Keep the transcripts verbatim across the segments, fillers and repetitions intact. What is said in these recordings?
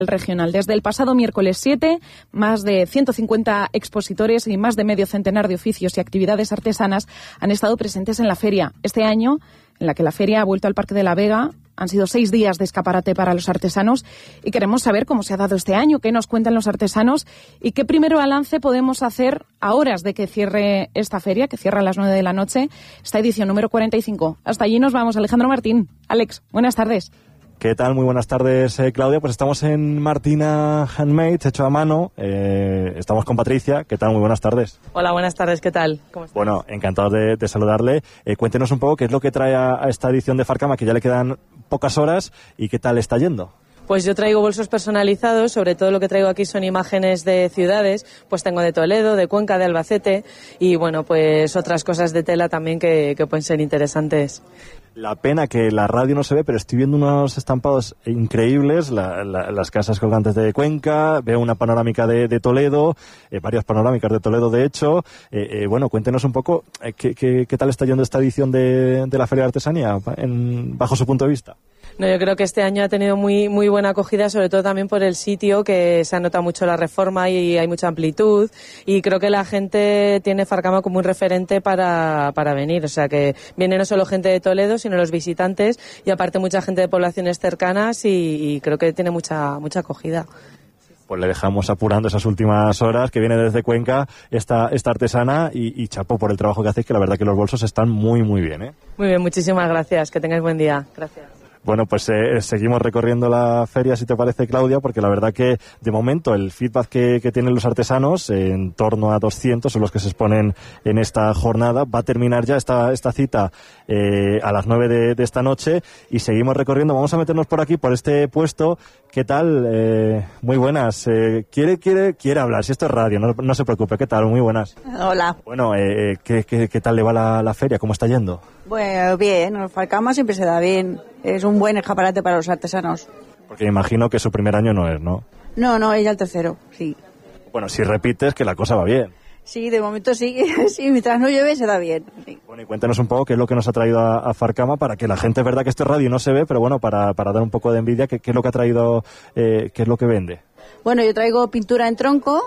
regional. Desde el pasado miércoles siete, más de ciento cincuenta expositores y más de medio centenar de oficios y actividades artesanas han estado presentes en la feria. Este año, en la que la feria ha vuelto al Parque de la Vega, han sido seis días de escaparate para los artesanos y queremos saber cómo se ha dado este año, qué nos cuentan los artesanos y qué primer balance podemos hacer a horas de que cierre esta feria, que cierra a las nueve de la noche, esta edición número cuarenta y cinco. Hasta allí nos vamos. Alejandro Martín. Alex, buenas tardes. ¿Qué tal? Muy buenas tardes, eh, Claudia. Pues estamos en Martina Handmade, hecho a mano. Eh, estamos con Patricia. ¿Qué tal? Muy buenas tardes. Hola, buenas tardes. ¿Qué tal? ¿Cómo estás? Bueno, encantado de, de saludarle. Eh, cuéntenos un poco qué es lo que trae a, a esta edición de Farkama, que ya le quedan pocas horas, y qué tal está yendo. Pues yo traigo bolsos personalizados, sobre todo lo que traigo aquí son imágenes de ciudades, pues tengo de Toledo, de Cuenca, de Albacete y bueno, pues otras cosas de tela también que, que pueden ser interesantes. La pena que la radio no se ve, pero estoy viendo unos estampados increíbles, la, la, las casas colgantes de Cuenca, veo una panorámica de, de Toledo, eh, varias panorámicas de Toledo de hecho. Eh, eh, bueno, cuéntenos un poco eh, qué, qué, qué tal está yendo esta edición de, de la Feria de Artesanía, en, bajo su punto de vista. No, yo creo que este año ha tenido muy muy buena acogida, sobre todo también por el sitio, que se ha notado mucho la reforma y hay mucha amplitud, y creo que la gente tiene Farkama como un referente para, para venir, o sea que viene no solo gente de Toledo, sino los visitantes, y aparte mucha gente de poblaciones cercanas, y, y creo que tiene mucha mucha acogida. Pues le dejamos apurando esas últimas horas, que viene desde Cuenca esta, esta artesana, y, y chapo por el trabajo que hacéis, que la verdad que los bolsos están muy muy bien, ¿eh? Muy bien, muchísimas gracias, que tengáis buen día. Gracias. Bueno, pues eh, seguimos recorriendo la feria, si te parece, Claudia, porque la verdad que de momento el feedback que, que tienen los artesanos, eh, en torno a doscientos son los que se exponen en esta jornada. Va a terminar ya esta, esta cita eh, a las nueve de, de esta noche y seguimos recorriendo. Vamos a meternos por aquí, por este puesto. ¿Qué tal? Eh, muy buenas. Eh, quiere, quiere, quiere hablar, si esto es radio, no, no se preocupe. ¿Qué tal? Muy buenas. Hola. Bueno, eh, ¿qué, qué, qué tal le va la, la feria? ¿Cómo está yendo? Bueno, bien, el Farkama siempre se da bien. Es un buen escaparate para los artesanos. Porque me imagino que su primer año no es, ¿no? No, no, ella el tercero, sí. Bueno, si repites, que la cosa va bien. Sí, de momento sí, sí, mientras no llueve se da bien. Sí. Bueno, y cuéntanos un poco qué es lo que nos ha traído a, a Farkama, para que la gente, es verdad que esto es radio y no se ve, pero bueno, para, para dar un poco de envidia, ¿qué, qué es lo que ha traído, eh, qué es lo que vende? Bueno, yo traigo pintura en tronco,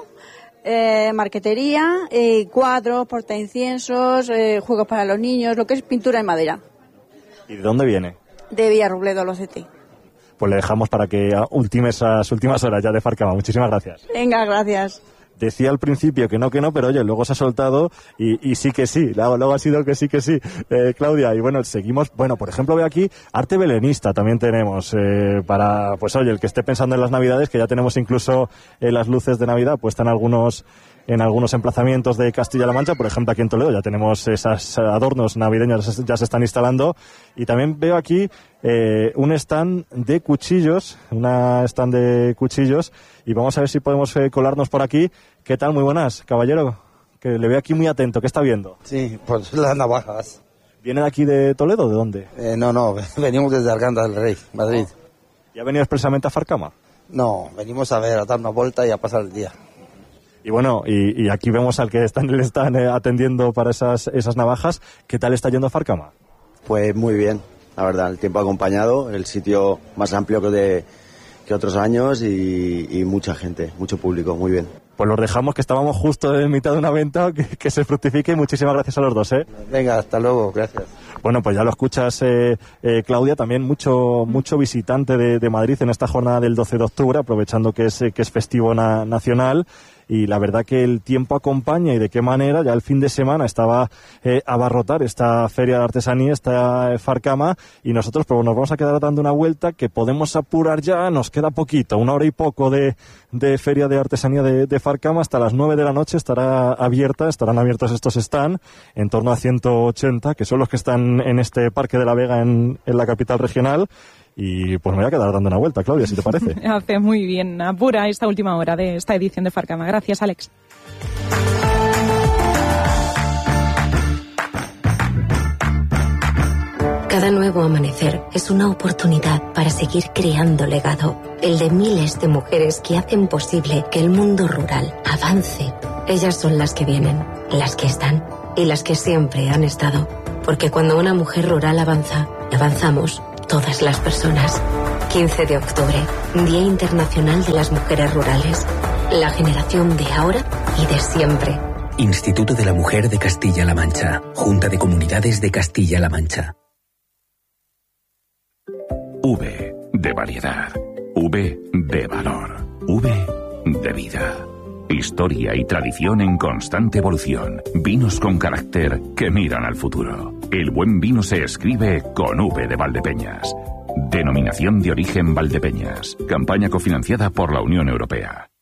eh, marquetería, eh, cuadros, portainciensos, eh, juegos para los niños, lo que es pintura en madera. ¿Y de dónde viene? De Villarrobledo, Albacete. Pues le dejamos para que ultime esas últimas horas ya de Farkama. Muchísimas gracias. Venga, gracias. Decía al principio que no, que no, pero oye, luego se ha soltado y, y sí que sí, luego, luego ha sido que sí, que sí, eh, Claudia. Y bueno, seguimos, bueno, por ejemplo, veo aquí arte belenista también tenemos, eh, para, pues oye, el que esté pensando en las Navidades, que ya tenemos incluso eh, las luces de Navidad, pues están algunos... en algunos emplazamientos de Castilla-La Mancha, por ejemplo aquí en Toledo ya tenemos esos adornos navideños, ya se están instalando, y también veo aquí eh, un stand de cuchillos, una stand de cuchillos, y vamos a ver si podemos eh, colarnos por aquí. ¿Qué tal? Muy buenas, caballero, que le veo aquí muy atento. ¿Qué está viendo? Sí, pues las navajas. ¿Viene de aquí de Toledo? ¿De dónde? Eh, no, no, venimos desde Arganda del Rey, Madrid. ¿Y ha venido expresamente a Farkama? No, venimos a ver, a dar una vuelta y a pasar el día. Y bueno, y, y aquí vemos al que está en el stand eh, atendiendo para esas, esas navajas. ¿Qué tal está yendo Farkama? Pues muy bien, la verdad, el tiempo ha acompañado, el sitio más amplio que, de, que otros años y, y mucha gente, mucho público, muy bien. Pues los dejamos, que estábamos justo en mitad de una venta, que, que se fructifique, y muchísimas gracias a los dos, ¿eh? Venga, hasta luego, gracias. Bueno, pues ya lo escuchas, eh, eh, Claudia, también mucho mucho visitante de, de Madrid en esta jornada del doce de octubre, aprovechando que es, que es festivo na, nacional. Y la verdad que el tiempo acompaña, y de qué manera. Ya el fin de semana estaba eh, a abarrotar esta feria de artesanía, esta eh, Farkama, y nosotros pues nos vamos a quedar dando una vuelta, que podemos apurar ya, nos queda poquito, una hora y poco de, de feria de artesanía de, de Farkama. Hasta las nueve de la noche estará abierta, estarán abiertos estos stands, en torno a ciento ochenta, que son los que están en este Parque de la Vega en, en la capital regional. Y pues me voy a quedar dando una vuelta, Claudia, si te parece. Hace muy bien, apura esta última hora de esta edición de Farkama. Gracias, Alex. Cada nuevo amanecer es una oportunidad para seguir creando legado, el de miles de mujeres que hacen posible que el mundo rural avance. Ellas son las que vienen, las que están y las que siempre han estado. Porque cuando una mujer rural avanza, avanzamos todas las personas. quince de octubre, Día Internacional de las Mujeres Rurales. La generación de ahora y de siempre. Instituto de la Mujer de Castilla-La Mancha. Junta de Comunidades de Castilla-La Mancha. V de variedad. V de valor. V de vida. Historia y tradición en constante evolución. Vinos con carácter que miran al futuro. El buen vino se escribe con V de Valdepeñas. Denominación de origen Valdepeñas. Campaña cofinanciada por la Unión Europea.